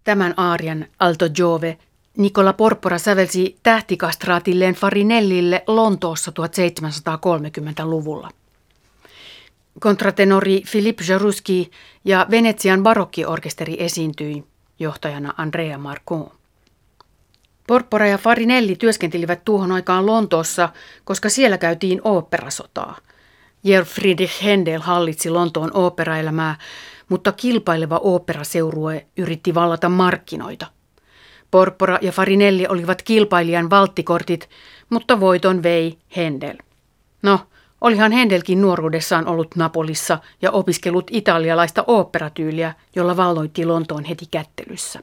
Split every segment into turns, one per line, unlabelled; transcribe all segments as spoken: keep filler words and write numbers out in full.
Tämän aarian Alto Giove Nicola Porpora sävelsi tähtikastraatilleen Farinellille Lontoossa tuhatseitsemänsataakolmekymmentäluvulla. Kontratenori Philippe Jaruski ja Venetsian barokkiorkesteri esiintyi, johtajana Andrea Marcon. Porpora ja Farinelli työskentelivät tuohon aikaan Lontoossa, koska siellä käytiin oopperasotaa. Georg Friedrich Händel hallitsi Lontoon oopperaelämää, mutta kilpaileva oopperaseurue yritti vallata markkinoita. Porpora ja Farinelli olivat kilpailijan valttikortit, mutta voiton vei Händel. No, olihan Händelkin nuoruudessaan ollut Napolissa ja opiskellut italialaista oopperatyyliä, jolla valloitti Lontoon heti kättelyssä.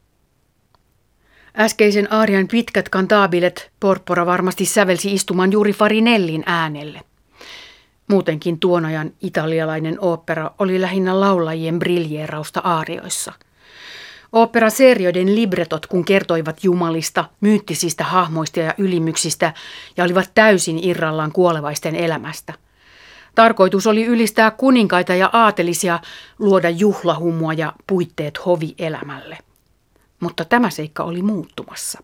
Äskeisen aarian pitkät kantaabilet Porpora varmasti sävelsi istumaan juuri Farinellin äänelle. Muutenkin tuon ajan italialainen ooppera oli lähinnä laulajien briljeerausta aarioissa. Oopperaserioiden libretot kun kertoivat jumalista, myyttisistä hahmoista ja ylimyksistä ja olivat täysin irrallaan kuolevaisten elämästä. Tarkoitus oli ylistää kuninkaita ja aatelisia, luoda juhlahumua ja puitteet hovielämälle. Mutta tämä seikka oli muuttumassa.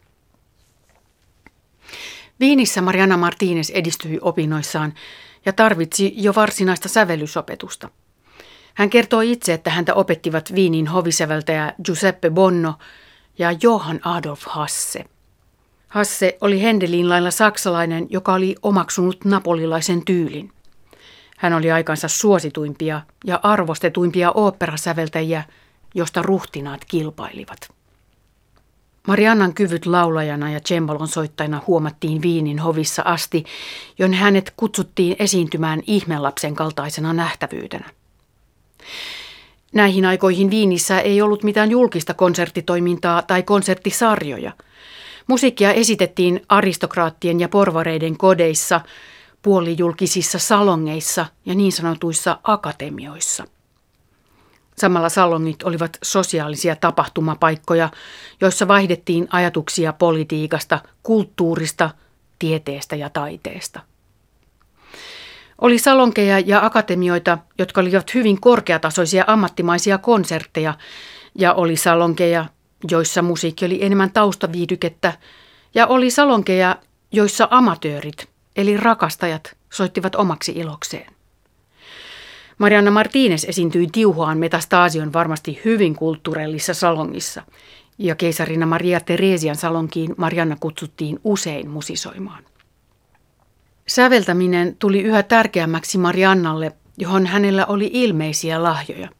Viinissä Mariana Martínez edistyi opinnoissaan ja tarvitsi jo varsinaista sävellysopetusta. Hän kertoi itse, että häntä opettivat Wienin hovisäveltäjä Giuseppe Bonno ja Johann Adolf Hasse. Hasse oli Händelin lailla saksalainen, joka oli omaksunut napolilaisen tyylin. Hän oli aikansa suosituimpia ja arvostetuimpia oopperasäveltäjiä, josta ruhtinaat kilpailivat. Mariannan kyvyt laulajana ja cembalon soittajana huomattiin Wienin hovissa asti, jonne hänet kutsuttiin esiintymään ihmelapsen kaltaisena nähtävyytenä. Näihin aikoihin Wienissä ei ollut mitään julkista konserttitoimintaa tai konserttisarjoja. Musiikkia esitettiin aristokraattien ja porvareiden kodeissa, puolijulkisissa salongeissa ja niin sanotuissa akatemioissa. Samalla salongit olivat sosiaalisia tapahtumapaikkoja, joissa vaihdettiin ajatuksia politiikasta, kulttuurista, tieteestä ja taiteesta. Oli salonkeja ja akatemioita, jotka olivat hyvin korkeatasoisia ammattimaisia konsertteja, ja oli salonkeja, joissa musiikki oli enemmän taustaviihdykettä, ja oli salonkeja, joissa amatöörit, eli rakastajat, soittivat omaksi ilokseen. Mariana Martínez esiintyi Tiuhoan Metastasion varmasti hyvin kulttuurellisessa salongissa, ja keisarina Maria Teresian salonkiin Marianna kutsuttiin usein musisoimaan. Säveltäminen tuli yhä tärkeämmäksi Mariannalle, johon hänellä oli ilmeisiä lahjoja.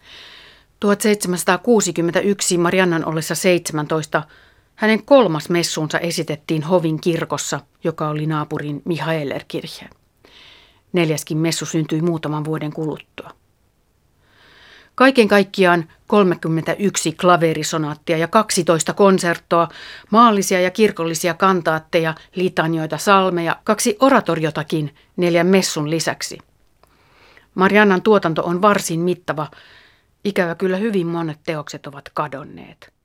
tuhatseitsemänsataakuusikymmentäyksi Mariannan ollessa seitsemäntoista hänen kolmas messuunsa esitettiin Hovin kirkossa, joka oli naapurin Michaelerkirche. Neljäskin messu syntyi muutaman vuoden kuluttua. Kaiken kaikkiaan kolmekymmentäyksi klaverisonaattia ja kaksitoista konserttoa, maallisia ja kirkollisia kantaatteja, litanioita, salmeja, kaksi oratoriotakin neljän messun lisäksi. Mariannan tuotanto on varsin mittava. Ikävä kyllä hyvin monet teokset ovat kadonneet.